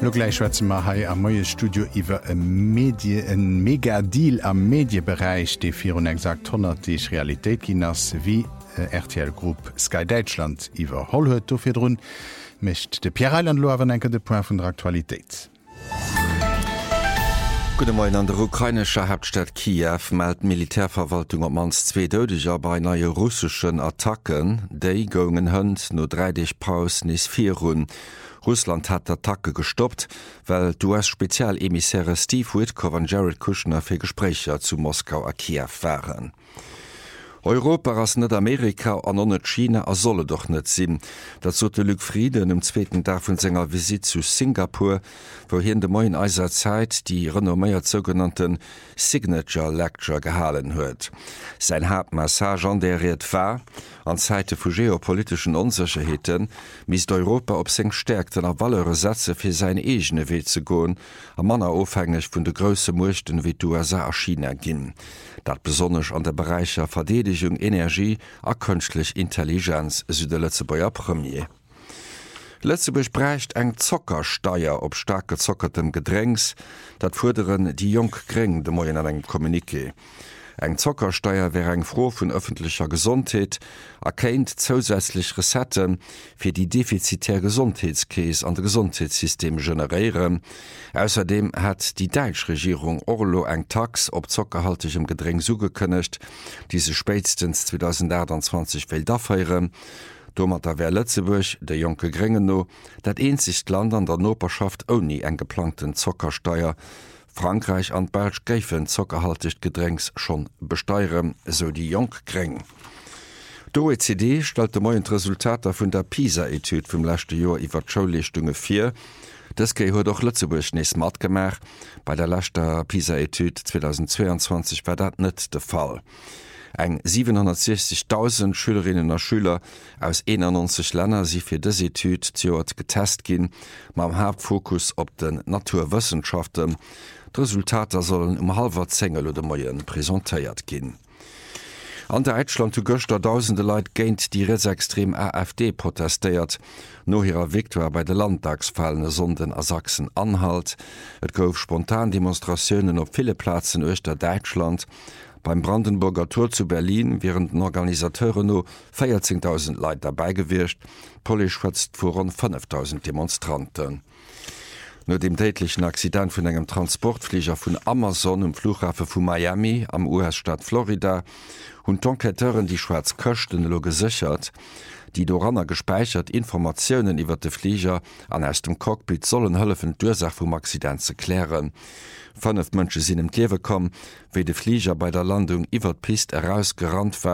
Logleichschwätzen ma hai am moie Studio iwwer en Megadeal am Mediebereich, de virun exakt 100 Diich Realitéit ginnners wie RTL Group Sky Deutschland iwwer holl huet do fir runn, mecht de Pierre Island Lowen enke de Point vun der Aktualitéit. Gute Morgen an der ukrainischer Hauptstadt Kiew meldet Militärverwaltung op mans 2 Dödeger bei neue russischen Attacken, déi gongen hënd no 30 Paus nis 4 run. Russland hat d'Attacke gestoppt, weil US-Spezialemissäre Steve Witkoff und Jared Kushner fir Gesprächer zu Moskau a Kiew waren. Europa ass net Amerika an an net China a solle doch net sinn. Dat so de Luc Frieden im zweiten Tag vun senger Visit zu Singapur, wohin de moien eiser Zeit die renomméiert sogenannten Signature Lecture gehalen huet. Sein Hauptmassage an der war, an Zeite vu geopolitischen Unsicherheiten, misst Europa op seng stärkten a wallere Sätze fir se egene Weh ze goen, a manner ofhängig vun de grosse Muchten wie USA a China ginn. Dat besonnech an der Bereicher Verteidigung, Energie a künstlich Intelligenz Süde Lützebauer Premier. Lützeburg brächt eng Zockersteier op stark gezockertem Gedrängs, dat forderen die Jungkring de Moien an eng Kommuniqué. Eng Zockersteier wär eng froh vun öffentlicher Gesundheit, erkennt zusätzlich Resetten fir die defizitär Gesundheitskäes an de Gesundheitssystem generieren. Außerdem hat die Deutsche Regierung Orlo eng Tax op zockerhaltigem Gedräng zugekönnecht, diese spätestens 2028 will dafeieren. Domata wär Lützeburg, de Jonke Grengeno, dat einzigt Land an der Noperschaft oni eng geplanten Zockersteier. Frankreich an Belg géiffen zockerhaltigt Gedrängs schon besteieren, so die Jongkring. D'OECD stellte moiend Resultater vun der PISA-Etude vum lächte Joer iwwer d'Schaulichtunge 4. Das gei huet doch Lützeburg nes mat gemach. Bei der lächter PISA-Etude 2022 war dat net de Fall. Eng 760.000 Schülerinnen und Schüler aus 91 Länder sie fir dës Etude zuert getest ginn, mam Hauptfokus op den Naturwissenschaften. Die Resultater sollen halber Zengel oder Moien präsentéiert ginn. An der Deutschland gochter tausende Leiit géint die rechtsextrem AfD protestéiert, no hireer Viktor bei de Landtagsfallene Sonden a Sachsen-Anhalt. Et gouf spontan Demonstrationen op viele Plätzen Öster Deutschland. Beim Brandenburger Tor zu Berlin wären den Organisateuren no 14.000 Leiit dabeigewircht, Poli schwëtzt vor rund 5.000 Demonstranten. No dem tätlichen Accident vun engem Transportflieger vun Amazon im Flughafen vu Miami am US-Staat Florida hun d'Enquêteuren die Schwarz Köchten lo gesichert. Die Doranner gespeichert Informationen iwwer de Flieger an aus dem Cockpit sollen hëllefen d'Ursach vum Accident ze klären. 5 Mënsche sinn im Kliewe kom, wéi de Flieger bei der Landung iwwer d'Pist herausgerannt war.